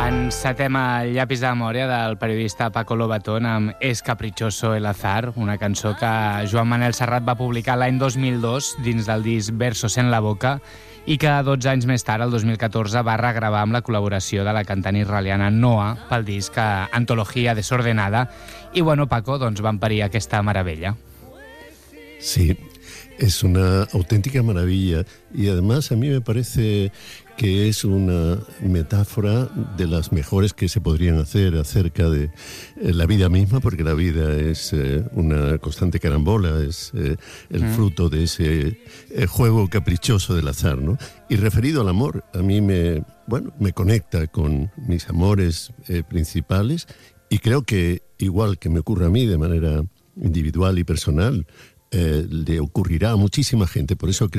Encetem el llapis de memòria del periodista Paco Lobatón amb Es caprichoso el azar, una cançó que Joan Manel Serrat va publicar l'any 2002 dins del disc Versos en la boca i que 12 anys més tard, el 2014, va regravar amb la col·laboració de la cantant israeliana Noa pel disc Antología Desordenada. I bueno, Paco, doncs van parir aquesta meravella. Sí, es una auténtica maravilla y además a mí me parece que es una metáfora de las mejores que se podrían hacer acerca de la vida misma, porque la vida es una constante carambola, es el fruto de ese juego caprichoso del azar, ¿no? Y referido al amor, a mí me conecta con mis amores principales, y creo que, igual que me ocurre a mí de manera individual y personal, le ocurrirá a muchísima gente. Por eso creo